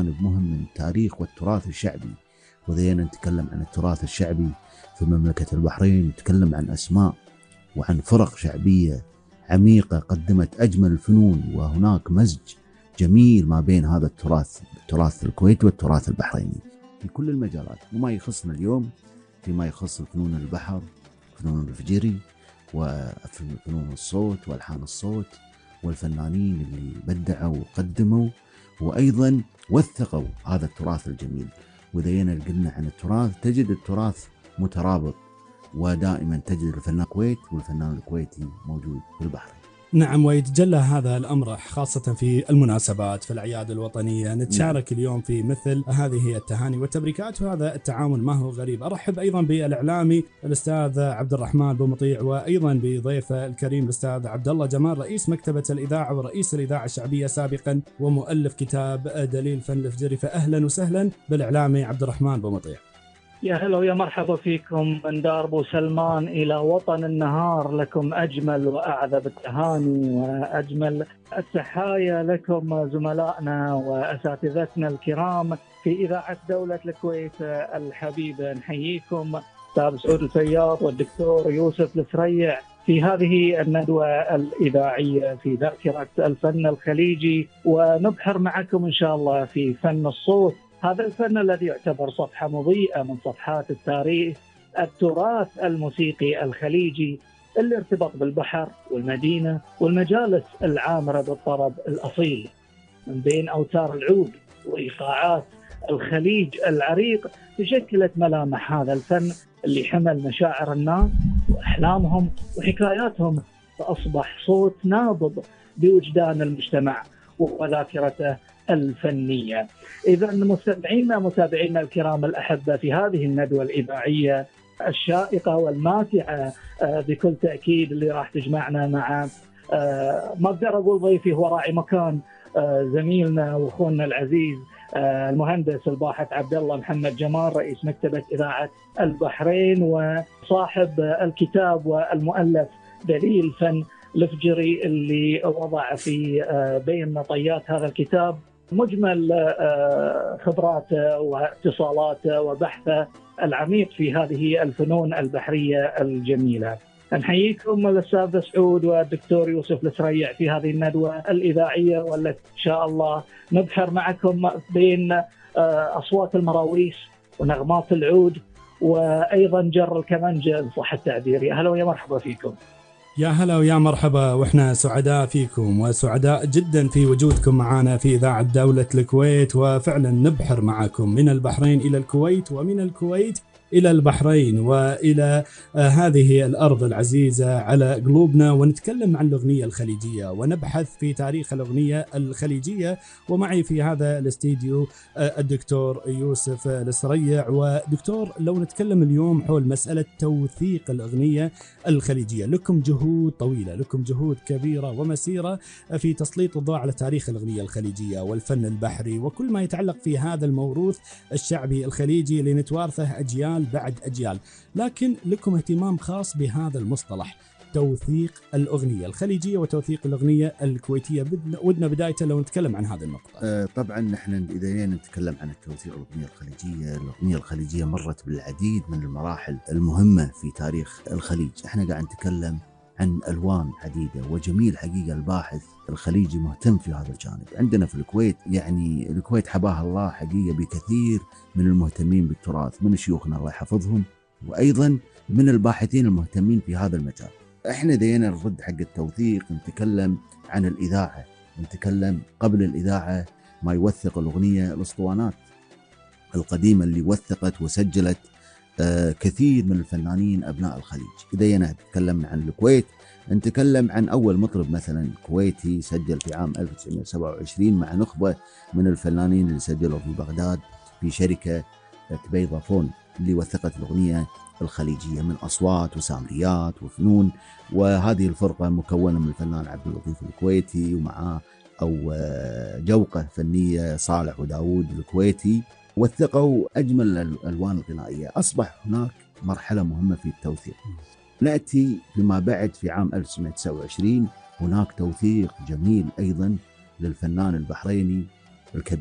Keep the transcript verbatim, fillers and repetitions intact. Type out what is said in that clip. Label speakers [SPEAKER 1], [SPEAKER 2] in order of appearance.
[SPEAKER 1] جانب مهم من التاريخ والتراث الشعبي. وذينا نتكلم عن التراث الشعبي في مملكة البحرين، نتكلم عن أسماء وعن فرق شعبية عميقة قدمت أجمل الفنون، وهناك مزج جميل ما بين هذا التراث التراث الكويتي والتراث البحريني في كل المجالات. وما يخصنا اليوم فيما يخص فنون البحر، فنون الفجيري، وفنون الصوت والحان الصوت، والفنانين اللي بدعوا وقدموا وأيضا وثقوا هذا التراث الجميل. وذينا قلنا عن التراث، تجد التراث مترابط، ودائما تجد الفنان الكويت والفنان الكويتي موجود في البحرين.
[SPEAKER 2] نعم، ويتجلى هذا الأمر خاصة في المناسبات، في الأعياد الوطنية نتشارك نعم. اليوم في مثل هذه التهاني والتبريكات، وهذا التعامل ما هو غريب. أرحب أيضا بالإعلامي الأستاذ عبد الرحمن بومطيع، وأيضا بضيفه الكريم الأستاذ عبد الله جمال، رئيس مكتبة الإذاعة ورئيس الإذاعة الشعبية سابقا، ومؤلف كتاب دليل فن الفجري. فأهلا وسهلا بالإعلامي عبد الرحمن بومطيع.
[SPEAKER 3] يا هلا ويا مرحبا فيكم من دار ابو سلمان الى وطن النهار. لكم اجمل واعذب التهاني واجمل التحايا لكم زملائنا واساتذتنا الكرام في اذاعه دوله الكويت الحبيبه. نحييكم استاذ سعود الفياض والدكتور يوسف السريع في هذه الندوه الاذاعيه في ذاكره الفن الخليجي، ونبحر معكم ان شاء الله في فن الصوت، هذا الفن الذي يعتبر صفحة مضيئة من صفحات التاريخ، التراث الموسيقي الخليجي اللي ارتبط بالبحر والمدينة والمجالس العامرة بالطرب الأصيل. من بين أوتار العود وإيقاعات الخليج العريق تشكلت ملامح هذا الفن اللي حمل مشاعر الناس وأحلامهم وحكاياتهم، فأصبح صوت نابض بوجدان المجتمع وذاكرته الفنية. إذا مستمعينا متابعينا الكرام الأحبة في هذه الندوة الإذاعية الشائقة والماتعة بكل تأكيد اللي راح تجمعنا مع ما أقدر أقول ضيفي هو راعي مكان، زميلنا وأخونا العزيز المهندس الباحث عبد الله محمد جمال، رئيس مكتبة إذاعة البحرين وصاحب الكتاب والمؤلف دليل فن الفجري، اللي وضع في بين طيات هذا الكتاب مجمل خبراته واتصالاته وبحثه العميق في هذه الفنون البحرية الجميلة. نحييكم الأستاذ سعود والدكتور يوسف السريع في هذه الندوة الإذاعية، والتي إن شاء الله نبحر معكم بين أصوات المراويس ونغمات العود وأيضا جر الكمانجة إن صح التعبير. يا هلا ويا مرحبا فيكم.
[SPEAKER 2] يا هلا ويا مرحبا، وإحنا سعداء فيكم وسعداء جدا في وجودكم معنا في إذاعة دولة الكويت، وفعلا نبحر معكم من البحرين إلى الكويت، ومن الكويت إلى البحرين، وإلى هذه الأرض العزيزة على قلوبنا، ونتكلم عن الأغنية الخليجية ونبحث في تاريخ الأغنية الخليجية. ومعي في هذا الاستديو الدكتور يوسف السريع. ودكتور، لو نتكلم اليوم حول مسألة توثيق الأغنية الخليجية، لكم جهود طويلة، لكم جهود كبيرة ومسيرة في تسليط الضوء على تاريخ الأغنية الخليجية والفن البحري وكل ما يتعلق في هذا الموروث الشعبي الخليجي اللي نتوارثه أجيال بعد أجيال، لكن لكم اهتمام خاص بهذا المصطلح، توثيق الأغنية الخليجية وتوثيق الأغنية الكويتية. ودنا بداية لو نتكلم عن هذه النقطة.
[SPEAKER 1] آه طبعا نحن إذا نتكلم عن التوثيق الأغنية الخليجية، الأغنية الخليجية مرت بالعديد من المراحل المهمة في تاريخ الخليج. احنا قاعد نتكلم عن ألوان عديدة وجميل. حقيقة الباحث الخليجي مهتم في هذا الجانب. عندنا في الكويت، يعني الكويت حباها الله حقيقة بكثير من المهتمين بالتراث، من شيوخنا الله يحفظهم، وأيضا من الباحثين المهتمين في هذا المجال. احنا دينا نرد حق التوثيق، نتكلم عن الإذاعة، نتكلم قبل الإذاعة ما يوثق الأغنية، الأسطوانات القديمة اللي وثقت وسجلت آه كثير من الفنانين أبناء الخليج. إذا نتكلم عن الكويت، نتكلم عن أول مطرب مثلا كويتي سجل في عام ألف وتسعمائة وسبعة وعشرين مع نخبة من الفنانين اللي سجلوا في بغداد في شركة تبيضافون، اللي وثقت الأغنية الخليجية من أصوات وسامريات وفنون. وهذه الفرقة مكونة من الفنان عبد اللطيف الكويتي ومعاه أو جوقة فنية صالح وداود الكويتي، وثقوا أجمل الألوان الغنائية. أصبح هناك مرحلة مهمة في التوثيق. نأتي فيما بعد في عام ألف وتسعمائة وتسعة وعشرين، هناك توثيق جميل أيضا للفنان البحريني الكبير